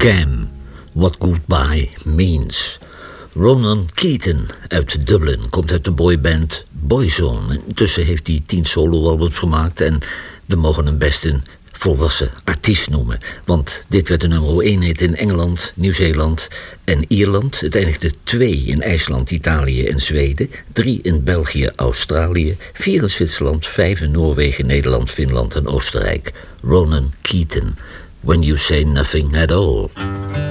Cam, What Goodbye Means. Ronan Keating uit Dublin komt uit de boyband Boyzone. Intussen heeft hij 10 soloalbums gemaakt en we mogen hem best een volwassen artiest noemen. Want dit werd de nummer 1 hit in Engeland, Nieuw-Zeeland en Ierland. Het eindigde 2 in IJsland, Italië en Zweden. 3 in België, Australië. 4 in Zwitserland, 5 in Noorwegen, Nederland, Finland en Oostenrijk. Ronan Keating, When You Say Nothing at All.